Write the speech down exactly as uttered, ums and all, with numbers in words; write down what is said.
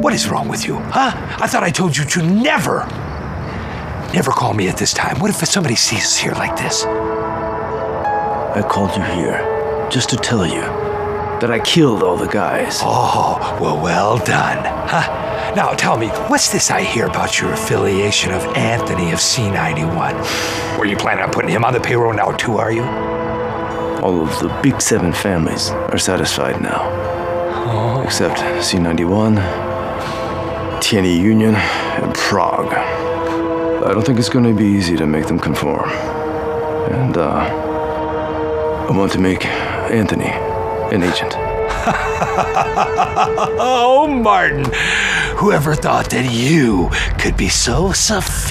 What is wrong with you, huh? I thought I told you to never, never call me at this time. What if somebody sees us here like this? I called you here just to tell you that I killed all the guys. Oh, well, well done, huh? Now, tell me, what's this I hear about your affiliation of Anthony of C ninety-one? Were you planning on putting him on the payroll now, too, are you? All of the big seven families are satisfied now. Oh. Except C ninety-one, T N E Union, and Prague. I don't think it's going to be easy to make them conform. And, uh, I want to make Anthony an agent. Oh, Martin, whoever thought that you could be so sophisticated?